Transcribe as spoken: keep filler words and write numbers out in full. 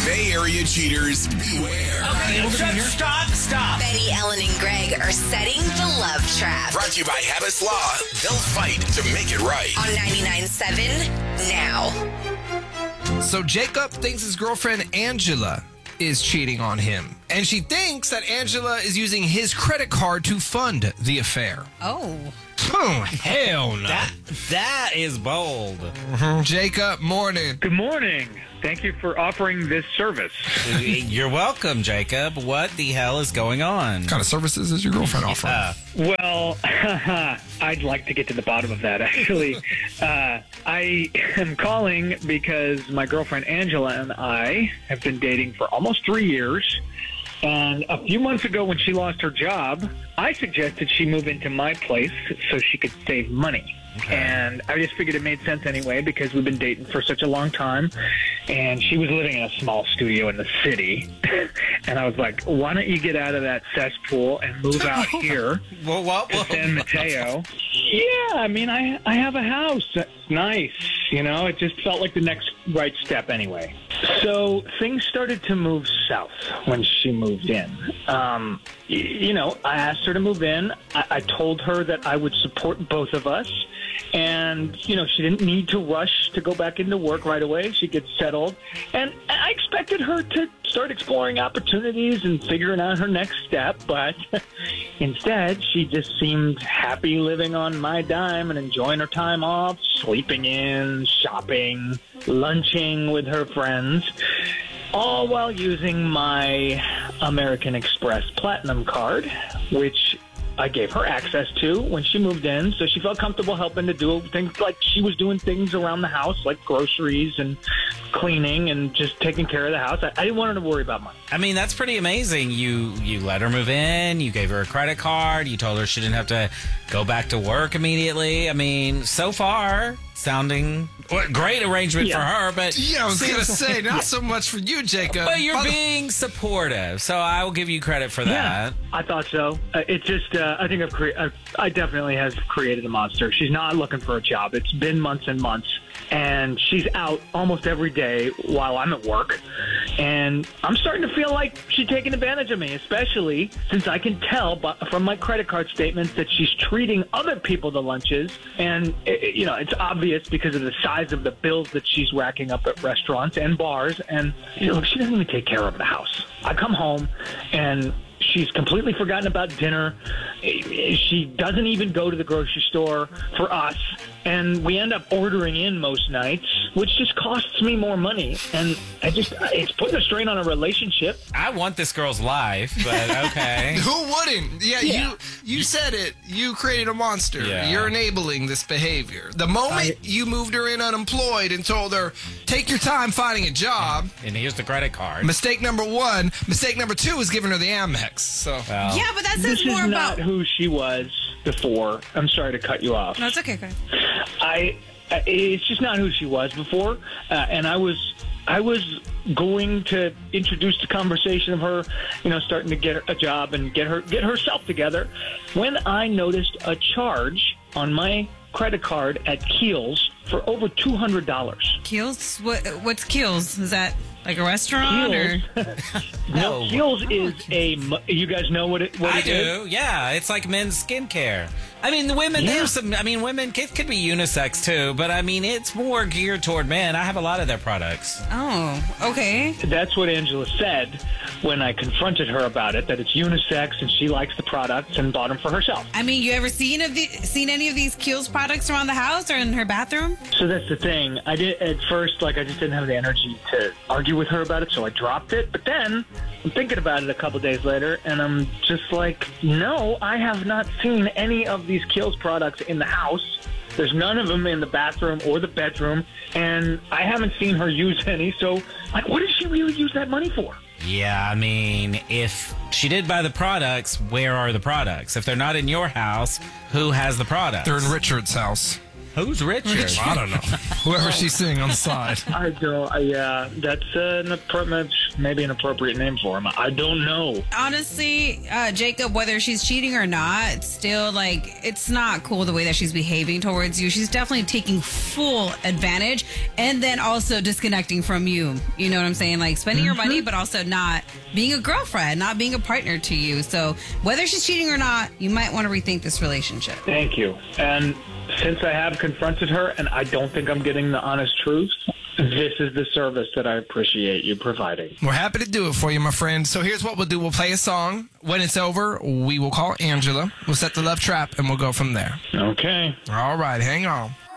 Bay Area cheaters, beware. Okay, stop, stop, stop. Betty, Ellen, and Greg are setting the love trap. Brought to you by Habits Law. They'll fight to make it right. On ninety-nine point seven now. So Jacob thinks his girlfriend Angela is cheating on him. And she thinks that Angela is using his credit card to fund the affair. Oh. Oh, hell no. That, that is bold. Mm-hmm. Jacob, morning. Good morning. Thank you for offering this service. You're welcome, Jacob. What the hell is going on? What kind of services is your girlfriend offering? Uh, Well, I'd like to get to the bottom of that, actually. Uh, I am calling because my girlfriend Angela and I have been dating for almost three years. And a few months ago when she lost her job, I suggested she move into my place so she could save money. Okay. And I just figured it made sense anyway because we've been dating for such a long time. And she was living in a small studio in the city. And I was like, why don't you get out of that cesspool and move out here well, what, to San Mateo? Yeah, I mean, I, I have a house. That's nice. You know, it just felt like the next right step anyway. So things started to move south when she moved in. Um, y- you know, I asked her to move in. I-, I told her that I would support both of us. And, you know, she didn't need to rush to go back into work right away. She gets settled. And I expected her to start exploring opportunities and figuring out her next step. But instead, she just seemed happy living on my dime and enjoying her time off, sleeping in, shopping, lunching with her friends, all while using my American Express Platinum card, which I gave her access to when she moved in, so she felt comfortable helping to do things like she was doing things around the house, like groceries and cleaning and just taking care of the house. I, I didn't want her to worry about money. I mean, that's pretty amazing. You you let her move in. You gave her a credit card. You told her she didn't have to go back to work immediately. I mean, so far, sounding well, great arrangement Yeah. for her, but Yeah, I was going to say, not so much for you, Jacob. but you're Other- being supportive, so I will give you credit for that. I thought so. Uh, it just, uh, I think I've cre- I've, I definitely have created a monster. She's not looking for a job. It's been months and months, and she's out almost every day while I'm at work. And I'm starting to feel like she's taking advantage of me, especially since I can tell bu- from my credit card statements that she's treating other people to lunches. And, it, you know, it's obvious because of the size of the bills that she's racking up at restaurants and bars. And, you know, she doesn't even take care of the house. I come home and she's completely forgotten about dinner. She doesn't even go to the grocery store for us. And we end up ordering in most nights, which just costs me more money. And I just, it's putting a strain on a relationship. I want this girl's life, but okay. Who wouldn't? Yeah, Yeah. you you said it. You created a monster. Yeah. You're enabling this behavior. The moment I- you moved her in unemployed and told her, take your time finding a job, And here's the credit card. mistake number one. Mistake number two is giving her the Amex. So Well, Yeah, but that This says is more not about. who she was before. I'm sorry to cut you off. No, it's okay, Greg. I, I it's just not who she was before, uh, and I was I was going to introduce the conversation of her, you know, starting to get a job and get her get herself together, when I noticed a charge on my credit card at Keels for over two hundred dollars. Keels? What? What's Keels? Is that like a restaurant or? No, No. Keels is a. mu- You guys know what it what I it is? do. Yeah, it's like men's skincare. I mean, the women, Yeah. there's some, I mean, women, it could be unisex too, but I mean, it's more geared toward men. I have a lot of their products. Oh, okay. That's what Angela said when I confronted her about it, that it's unisex and she likes the products and bought them for herself. I mean, you ever seen of the seen any of these Keels products around the house or in her bathroom? So that's the thing. I did at first, like I just didn't have the energy to argue with her about it, so I dropped it. But then I'm thinking about it a couple days later, and I'm just like, no, I have not seen any of these Kiehl's products in the house. There's none of them in the bathroom or the bedroom, and I haven't seen her use any. So, like, what does she really use that money for? Yeah, I mean, if she did buy the products, where are the products? If they're not in your house, who has the products? they're in Richard's house. Who's Richard? I don't know. Whoever she's sitting on the side. I don't. I, yeah, that's uh, an appro- maybe an appropriate name for him. I don't know. Honestly, uh, Jacob, whether she's cheating or not, it's still like it's not cool the way that she's behaving towards you. She's definitely taking full advantage and then also disconnecting from you. You know what I'm saying? Like spending your money, but also not being a girlfriend, not being a partner to you. So whether she's cheating or not, you might want to rethink this relationship. Thank you. And since I have confronted her and I don't think I'm getting the honest truth, this is the service that I appreciate you providing. We're happy to do it for you, my friend. So here's what we'll do. We'll play a song. When it's over, we will call Angela. We'll set the love trap, and we'll go from there. Okay. All right, hang on.